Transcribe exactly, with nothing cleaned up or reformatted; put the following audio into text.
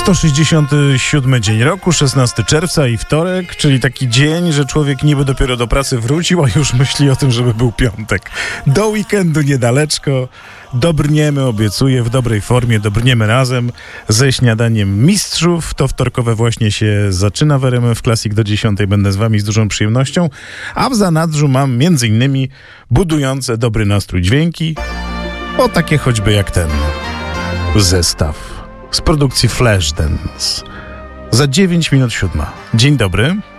sto sześćdziesiąty siódmy dzień roku, szesnastego czerwca i wtorek, czyli taki dzień, że człowiek niby dopiero do pracy wrócił, a już myśli o tym, żeby był piątek. Do weekendu niedaleczko, dobrniemy, obiecuję, w dobrej formie, dobrniemy razem ze śniadaniem mistrzów. To wtorkowe właśnie się zaczyna w R M F Classic do dziesiątej. Będę z wami z dużą przyjemnością, a w zanadrzu mam między innymi budujące dobry nastrój dźwięki, o takie choćby jak ten zestaw z produkcji Flashdance. Za dziewięć minut siódma. Dzień dobry.